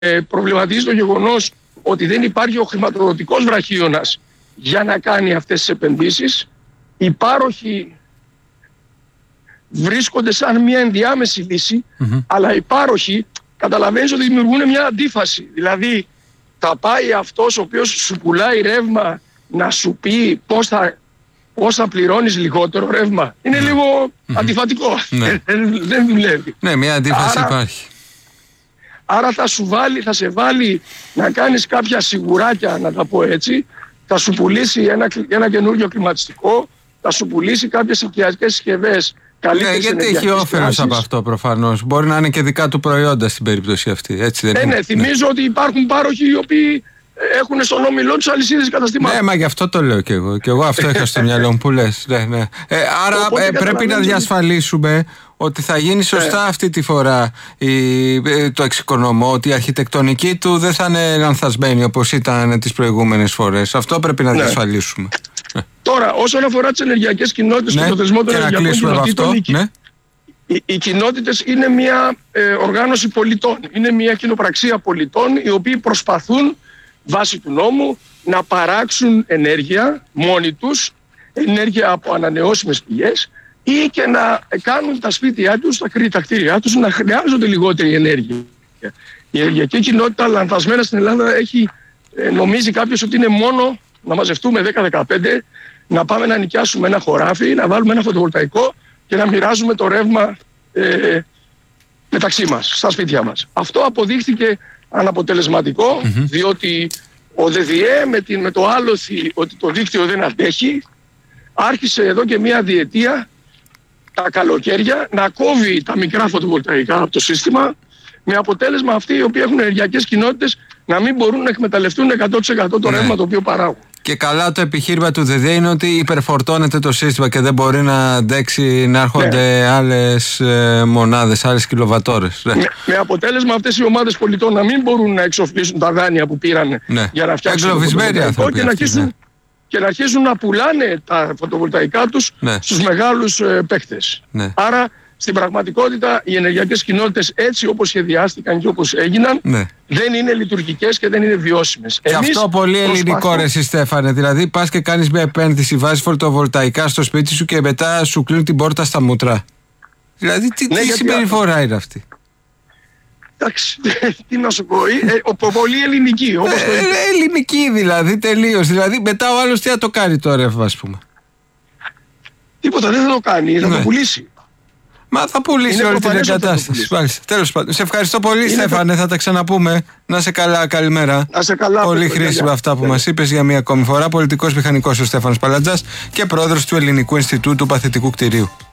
προβληματίζει το γεγονός ότι δεν υπάρχει ο χρηματοδοτικός βραχίωνας για να κάνει αυτές τις επενδύσεις. Οι πάροχοι βρίσκονται σαν μια ενδιάμεση λύση, αλλά οι πάροχοι καταλαβαίνεις ότι δημιουργούν μια αντίφαση. Δηλαδή θα πάει αυτός ο οποίος σου πουλάει ρεύμα να σου πει πώς θα πληρώνεις λιγότερο ρεύμα. Είναι λίγο αντιφατικό. Δεν δουλεύει. Ναι, μια αντίφαση υπάρχει. Άρα θα σε βάλει να κάνεις κάποια σιγουράκια, να τα πω έτσι. Θα σου πουλήσει ένα καινούργιο κλιματιστικό, θα σου πουλήσει κάποιες οικιακές συσκευές. Ναι, γιατί έχει όφελος από αυτό προφανώς. Μπορεί να είναι και δικά του προϊόντα στην περίπτωση αυτή. Έτσι δεν είναι? Ναι, θυμίζω ότι υπάρχουν πάροχοι οι οποίοι έχουν στον όμιλό τους αλυσίδες καταστημάτων. Ναι, μα γι' αυτό το λέω και εγώ. Και εγώ αυτό είχα στο μυαλό μου που λες. Ναι. Άρα πρέπει να διασφαλίσουμε ότι θα γίνει σωστά αυτή τη φορά το εξοικονομώ, ότι η αρχιτεκτονική του δεν θα είναι λανθασμένη όπως ήταν τις προηγούμενες φορές. Αυτό πρέπει να διασφαλίσουμε. Τώρα, όσον αφορά τις ενεργειακές κοινότητες και το θεσμό των ενεργειακών κοινοτήτων, οι κοινότητες είναι μια οργάνωση πολιτών. Είναι μια κοινοπραξία πολιτών οι οποίοι προσπαθούν βάσει του νόμου να παράξουν ενέργεια μόνοι τους, ενέργεια από ανανεώσιμες πηγές, ή και να κάνουν τα σπίτια τους, τα κτίρια τους να χρειάζονται λιγότερη ενέργεια. Η ενεργειακή κοινότητα λανθασμένα στην Ελλάδα έχει νομίζει κάποιος ότι είναι μόνο να μαζευτούμε 10-15, να πάμε να νοικιάσουμε ένα χωράφι, να βάλουμε ένα φωτοβολταϊκό και να μοιράζουμε το ρεύμα μεταξύ μας, στα σπίτια μας. Αυτό αποδείχθηκε αναποτελεσματικό, διότι ο ΔΔΕ με το άλοθη ότι το δίκτυο δεν αντέχει, άρχισε εδώ και μία διετία τα καλοκαίρια να κόβει τα μικρά φωτοβολταϊκά από το σύστημα, με αποτέλεσμα αυτοί οι οποίοι έχουν ενεργειακές κοινότητες να μην μπορούν να εκμεταλλευτούν 100% το ρεύμα το οποίο παράγουν. Και καλά το επιχείρημα του ΔΔΕ είναι ότι υπερφορτώνεται το σύστημα και δεν μπορεί να αντέξει να έρχονται άλλες μονάδες, άλλες κιλοβατόρες. Με αποτέλεσμα αυτές οι ομάδες πολιτών να μην μπορούν να εξοφλήσουν τα δάνεια που πήραν για να φτιάξουν το φωτοβολταϊκό και να αρχίσουν να πουλάνε τα φωτοβολταϊκά τους στους μεγάλους παίκτες. Άρα στην πραγματικότητα οι ενεργειακές κοινότητες έτσι όπως σχεδιάστηκαν και όπως έγιναν δεν είναι λειτουργικές και δεν είναι βιώσιμες. Και αυτό πολύ ελληνικό ρε εσύ Στέφανε. Δηλαδή πας και κάνεις μια επένδυση, βάζεις φωτοβολταϊκά στο σπίτι σου και μετά σου κλείνουν την πόρτα στα μούτρα. Δηλαδή τι συμπεριφορά είναι αυτή? Εντάξει, τι να σου πω, πολύ ελληνική. Ελληνική δηλαδή, τελείως. Δηλαδή μετά ο άλλος τι θα το κάνει το ρεύμα, ας πούμε? Τίποτα, δεν θα το κάνει, θα το πουλήσει. Μα θα πουλήσει όλη την εγκατάσταση. Τέλος πάντων. Σε ευχαριστώ πολύ, Στέφανε. Θα τα ξαναπούμε. Να είσαι καλά, καλημέρα. Να είσαι καλά. Πολύ χρήσιμα αυτά που μας είπες για μία ακόμη φορά. Πολιτικός μηχανικός ο Στέφανος Παλατζάς και πρόεδρος του Ελληνικού Ινστιτούτου Παθητικού Κτηρίου.